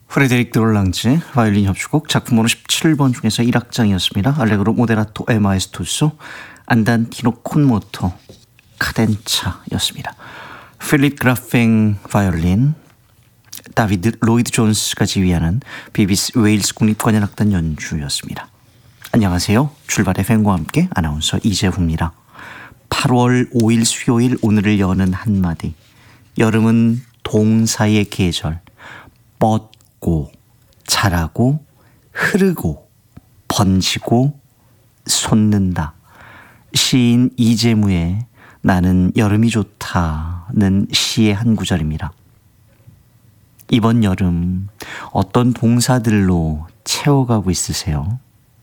프레데릭 드롤랑지 바이올린 협주곡 작품번호 17번 중에서 1악장이었습니다. 알레그로 모데라토 e 마에스토소 안단티노 콘모토 카덴차였습니다. 필립 그라팽 바이올린, 다비드 로이드 존스가 지휘하는 BBC 웨일스 국립관현악단 연주였습니다. 안녕하세요. 출발 FM과 함께 아나운서 이재후입니다. 8월 5일 수요일, 오늘을 여는 한마디. 여름은 동사의 계절. 뻗고 자라고 흐르고 번지고 솟는다. 시인 이재무의 나는 여름이 좋다는 시의 한 구절입니다. 이번 여름 어떤 동사들로 채워가고 있으세요?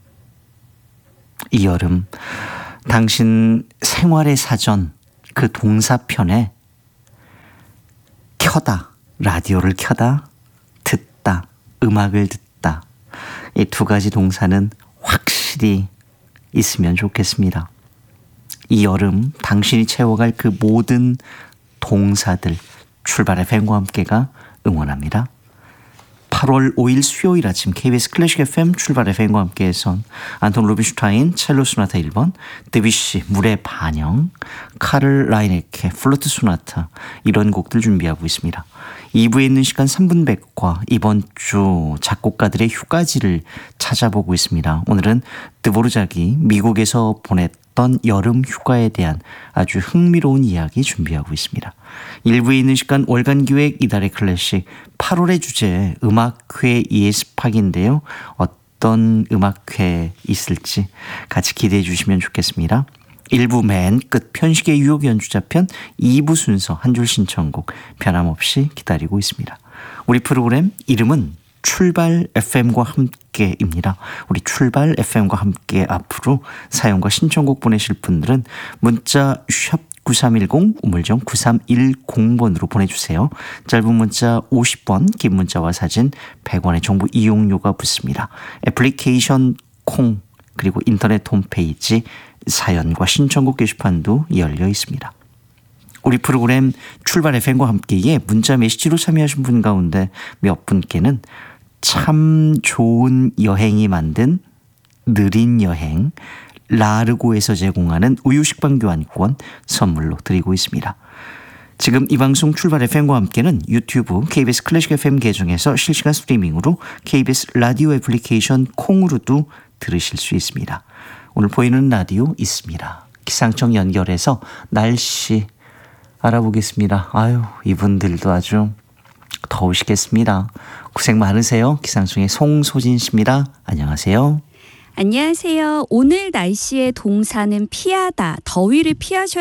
이 여름 당신 생활의 사전 그 동사편에 켜다, 라디오를 켜다, 듣다, 음악을 듣다, 이 두 가지 동사는 확실히 있으면 좋겠습니다. 이 여름 당신이 채워갈 그 모든 동사들, 출발 FM과 함께가 응원합니다. 8월 5일 수요일 아침 KBS 클래식 FM 출발 FM과 함께해선 안톤 루빈슈타인 첼로 소나타 1번, 드뷔시 물의 반영, 카를 라이네케 플루트 소나타, 이런 곡들 준비하고 있습니다. 2부에 있는 시간 3분 백과 이번 주 작곡가들의 휴가지를 찾아보고 있습니다. 오늘은 드보르작이 미국에서 보냈던 여름 휴가에 대한 아주 흥미로운 이야기 준비하고 있습니다. 1부에 있는 시간 월간 기획 이달의 클래식 8월의 주제 음악회 예습하기인데요. 어떤 음악회 있을지 같이 기대해 주시면 좋겠습니다. 1부 맨 끝 편식의 유혹 연주자편, 2부 순서 한 줄 신청곡 변함없이 기다리고 있습니다. 우리 프로그램 이름은 출발 FM과 함께입니다. 우리 출발 FM과 함께 앞으로 사연과 신청곡 보내실 분들은 문자 샵 9310 우물정 9310번으로 보내주세요. 짧은 문자 50원, 긴 문자와 사진 100원의 정보 이용료가 붙습니다. 애플리케이션 콩 그리고 인터넷 홈페이지 사연과 신청곡 게시판도 열려 있습니다. 우리 프로그램 출발 FM과 함께에 문자 메시지로 참여하신 분 가운데 몇 분께는 참 좋은 여행이 만든 느린 여행 라르고에서 제공하는 우유식빵 교환권 선물로 드리고 있습니다. 지금 이 방송 출발 FM과 함께는 유튜브 KBS 클래식 FM 계정에서 실시간 스트리밍으로 KBS 라디오 애플리케이션 콩으로도 들으실 수 있습니다. 오늘 보이는 라디오 있습니다. 기상청 연결해서 날씨 알아보겠습니다. 아유, 이분들도 아주 더우시겠습니다. 고생 많으세요. 기상청의 송소진 씨입니다. 안녕하세요. 안녕하세요. 오늘 날씨의 동사는 피하다, 더위를 피하셔야